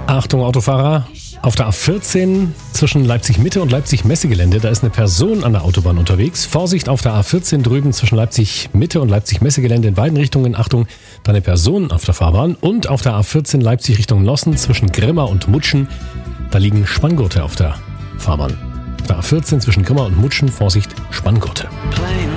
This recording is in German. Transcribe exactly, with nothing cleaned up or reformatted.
Achtung Autofahrer, auf der A vierzehn zwischen Leipzig-Mitte und Leipzig-Messegelände, da ist eine Person an der Autobahn unterwegs. Vorsicht auf der A vierzehn drüben zwischen Leipzig-Mitte und Leipzig-Messegelände in beiden Richtungen. Achtung, da eine Person auf der Fahrbahn. Und auf der A vierzehn Leipzig Richtung Nossen zwischen Grimma und Mutschen, da liegen Spanngurte auf der Fahrbahn. Auf der A vierzehn zwischen Grimma und Mutschen, Vorsicht, Spanngurte. Playing